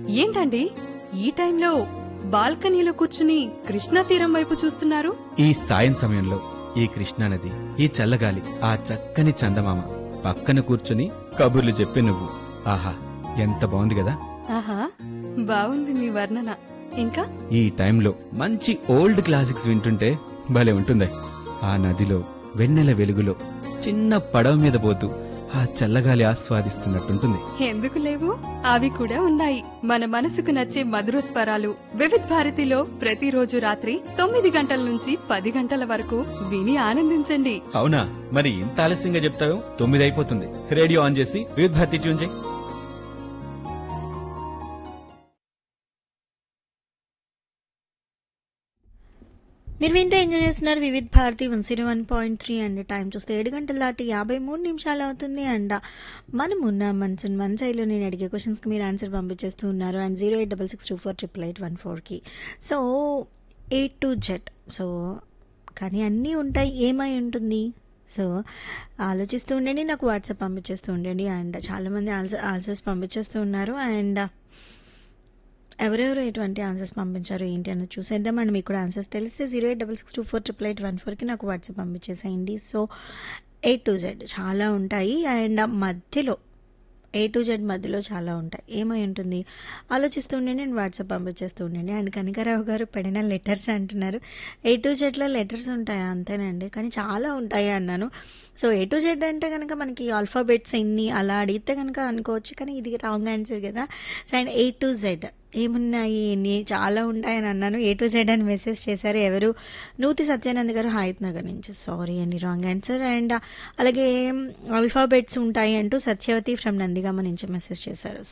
ఏంటండి ఈ టైంలో బాల్కనీలో కూర్చుని కృష్ణా తీరం వైపు చూస్తున్నారు? ఈ సాయం సమయంలో ఈ కృష్ణానది, ఈ చల్లగాలి, ఆ చక్కని చందమామ పక్కన కూర్చుని కబుర్లు చెప్పే నువ్వు, ఆహా ఎంత బాగుంది కదా. ఆహా, బాగుంది మీ వర్ణన. ఇంకా ఈ టైంలో మంచి ఓల్డ్ క్లాసిక్స్ వింటుంటే భలే ఉంటుందే. ఆ నదిలో వెన్నెల వెలుగులో చిన్న పడవ మీద పోతూ ఆ చల్లగాలి ఆస్వాదిస్తున్నట్టుంటుంది. ఎందుకు లేవు, అవి కూడా ఉన్నాయి. మన మనసుకు నచ్చే మధుర స్వరాలు వివిధ్ భారతిలో ప్రతిరోజు రాత్రి 9 గంటల నుంచి 10 గంటల వరకు విని ఆనందించండి. అవునా, మరి ఇంత ఆలస్యంగా చెప్తావు? 9 అయిపోతుంది. రేడియో ఆన్ చేసి వివిధ భారతి ట్యూన్ చేయి. మీరు వింటూ ఎంజాయ్ చేస్తున్నారు వివిధ్ భారతి 101.3 అండ్ టైం చూస్తే 7 గంటల దాటి 53 నిమిషాలు అవుతుంది. అండ్ మనం ఉన్న మన సైడ్లో నేను అడిగే క్వశ్చన్స్కి మీరు ఆన్సర్ పంపించేస్తూ ఉన్నారు. And 08662488814కి. So A to Z. So కానీ అన్నీ ఉంటాయి, ఏమై ఉంటుంది? సో ఆలోచిస్తూ ఉండండి, నాకు వాట్సాప్ పంపించేస్తూ ఉండండి. అండ్ చాలామంది ఆన్సర్స్ పంపించేస్తూ ఉన్నారు. అండ్ ఎవరెవరు ఎటువంటి ఆన్సర్స్ పంపించారు ఏంటి అన్నది చూసేద్దాం. అండ్ మీకు కూడా ఆన్సర్స్ తెలిస్తే 08662488814కి నాకు WhatsApp పంపించేసేయండి. So A to Z చాలా ఉంటాయి. అండ్ మధ్యలో A to Z మధ్యలో చాలా ఉంటాయి, ఏమై ఉంటుంది? ఆలోచిస్తూ ఉండండి, నేను వాట్సాప్ పంపించేస్తూ ఉండండి. అండ్ కనకారావు గారు పడిన లెటర్స్ అంటున్నారు. A to Zలో లెటర్స్ ఉంటాయా? అంతేనండి, కానీ చాలా ఉంటాయి అన్నాను. సో A to Z అంటే కనుక మనకి ఆల్ఫాబెట్స్ ఎన్ని అలా అడిగితే కనుక అనుకోవచ్చు, కానీ ఇది రాంగ్ ఆన్సర్ కదా. So and A to Z ఏమున్నాయి, ఎన్ని చాలా ఉంటాయని అన్నాను. A to Z అని మెసేజ్ చేశారు ఎవరు? నూతి సత్యానంద్ గారు హయత్ నగర్ నుంచి. సారీ అండి, రాంగ్ ఆన్సర్. అండ్ అలాగే ఆల్ఫాబెట్స్ ఉంటాయి అంటూ సత్యవతి ఫ్రమ్ నందిగామ నుంచి మెసేజ్ చేశారు.